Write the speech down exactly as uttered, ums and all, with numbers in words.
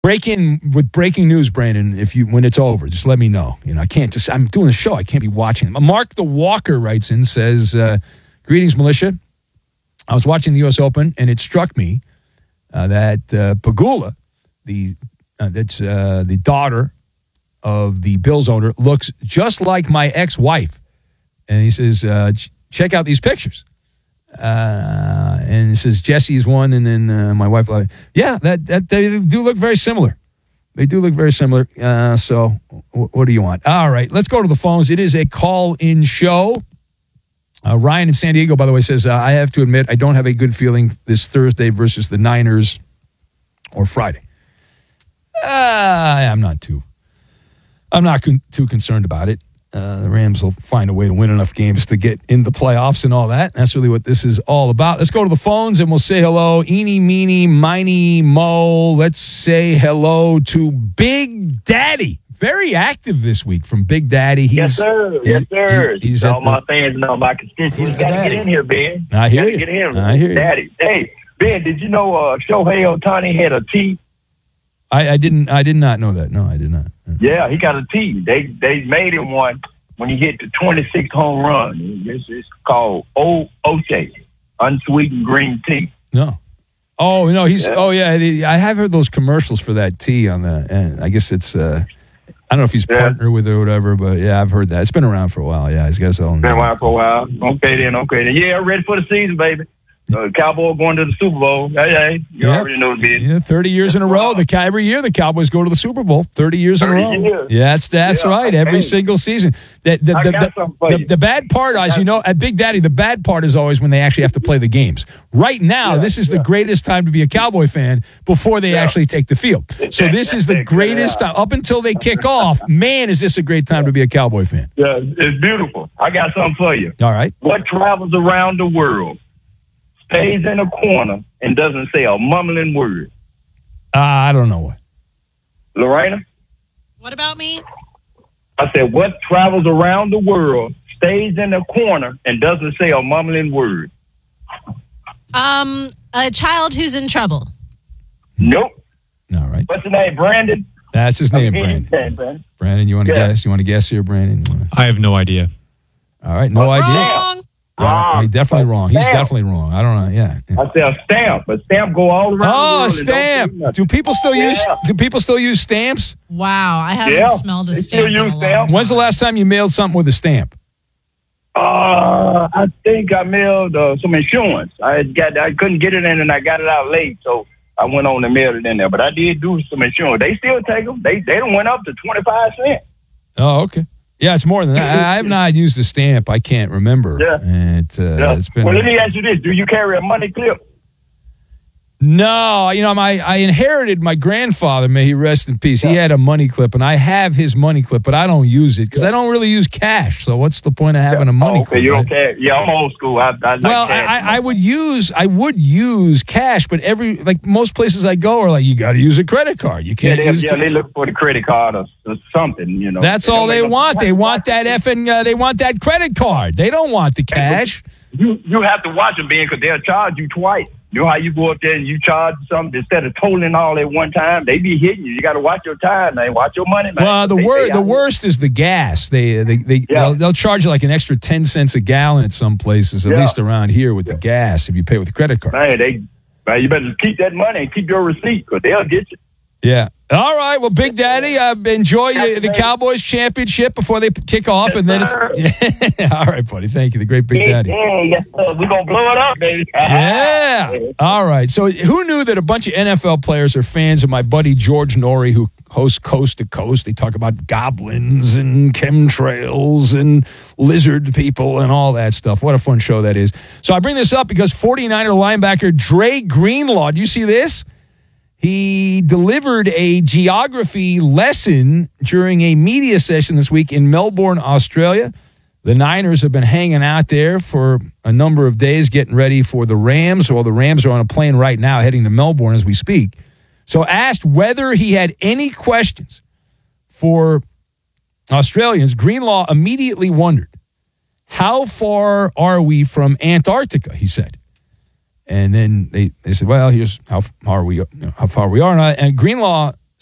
Break in with breaking news, Brandon. If you when it's over, just let me know. You know, I can't just. I'm doing a show. I can't be watching. Mark the Walker writes in, says, uh, "Greetings, militia. I was watching the U S Open, and it struck me uh, that uh, Pegula, the uh, that's uh, the daughter of the Bills owner, looks just like my ex-wife." And he says, uh, ch- "Check out these pictures." Uh, and it says Jesse's one, and then uh, my wife. Like, yeah, that that they do look very similar. They do look very similar. Uh, so, w- what do you want? All right, let's go to the phones. It is a call-in show. Uh, Ryan in San Diego, by the way, says uh, I have to admit I don't have a good feeling this Thursday versus the Niners or Friday. Uh, I'm not too. I'm not con- too concerned about it. Uh, the Rams will find a way to win enough games to get in the playoffs and all that. That's really what this is all about. Let's go to the phones and we'll say hello. Eeny, meeny, miny, mo. Let's say hello to Big Daddy. Very active this week from Big Daddy. He's, yes, sir. Yes, sir. He, he's all the, my fans know my constituents. He's the gotta daddy. Get in here, Ben. I hear gotta you. Get in. I hear you. Daddy. Hey, Ben, did you know uh, Shohei Ohtani had a T? I, I didn't. I did not know that. No, I did not. Yeah, he got a T. They they made him one when he hit the twenty-sixth home run. It's, it's called O Oche, unsweetened green tea. No. Oh no, he's. Yeah. Oh yeah, I have heard those commercials for that tea on the. And I guess it's. Uh, I don't know if he's Yeah. partner with it or whatever, but yeah, I've heard that. It's been around for a while. Yeah, he's got his own. Been around for a while. Okay then, okay then. Yeah, ready for the season, baby. Uh, Cowboys going to the Super Bowl. Hey, hey, you Yeah. already know it. Yeah, thirty years in a row. The Cow- every year the Cowboys go to the Super Bowl. Thirty years in a row. thirty years. Yeah, that's that's Yeah, right. Every hey. single season. The, the, I the, got the, something for the, you. the bad part, as you know, at Big Daddy, the bad part is always when they actually have to play the games. Right now, Yeah, this is yeah. the greatest time to be a Cowboy fan before they Yeah. actually take the field. So this is the Yeah. greatest time. Up until they kick off, man, is this a great time to be a Cowboy fan. Yeah, it's beautiful. I got something for you. All right. What travels around the world, stays in a corner, and doesn't say a mumbling word? Uh, I don't know what. Lorena? What about me? I said, what travels around the world, stays in a corner, and doesn't say a mumbling word? Um, a child who's in trouble. Nope. All right. What's his name? Brandon? That's his name, Okay, Brandon. okay, Brandon. Brandon, you want to Yeah. guess? You want to guess here, Brandon? You wanna- I have no idea. All right. No idea. Wrong. All right, he's definitely wrong. He's Stamp. definitely wrong. I don't know. Yeah. yeah. I said a stamp. A stamp go all around the Oh, world. a and don't stamp. do nothing. Do people still use Yeah. do people still use stamps? Wow, I haven't Yeah, smelled a they still stamp in a use long stamps. When's the last time you mailed something with a stamp? Uh, I think I mailed uh, some insurance. I had got, I couldn't get it in, and I got it out late, so I went on and mailed it in there. But I did do some insurance. They still take them. They they done went up to twenty five cents. Oh, okay. Yeah, it's more than that. I I have not used a stamp. I can't remember. Yeah. And uh, Yeah. it's been Well, let me ask you this: do you carry a money clip? No, you know, my I inherited my grandfather, may he rest in peace. He Yeah. had a money clip, and I have his money clip, but I don't use it because I don't really use cash. So what's the point of having a money oh, okay, clip? you right? don't carry. Yeah, I'm old school. I, I like Well, cash. I, I would use I would use cash, but every like most places I go are like you got to use a credit card. You Yeah, can't they, use. yeah, they look for the credit card or, or something. You know, That's don't all they make no- want. They want that effing. Uh, they want that credit card. They don't want the cash. You you have to watch them, Ben, because they'll charge you twice. You know how you go up there and you charge something instead of totaling all at one time. They be hitting you. You got to watch your time, man. Watch your money, man. Well, the They- wor- they the out- worst is the gas. They they they Yeah. they'll, they'll charge you like an extra ten cents a gallon at some places. At Yeah. least around here with the gas, if you pay with a credit card. Man, they man, you better keep that money and keep your receipt because they'll get you. Yeah. All right. Well, Big Daddy, uh, enjoy the, the Cowboys championship before they kick off, and then it's yeah. All right, buddy. Thank you, the great Big Daddy. Yeah, yes, sir. We're gonna blow it up, baby. Yeah. All right. So who knew that a bunch of N F L players are fans of my buddy George Norrie, who hosts Coast to Coast? They talk about goblins and chemtrails and lizard people and all that stuff. What a fun show that is. So I bring this up because forty-niner linebacker Dre Greenlaw, do you see this? He delivered a geography lesson during a media session this week in Melbourne, Australia. The Niners have been hanging out there for a number of days, getting ready for the Rams. Well, the Rams are on a plane right now heading to Melbourne as we speak. So asked whether he had any questions for Australians, Greenlaw immediately wondered, how far are we from Antarctica, he said. And then they, they said, well, here's how far we, you know, how far we are. And, I, and Greenlaw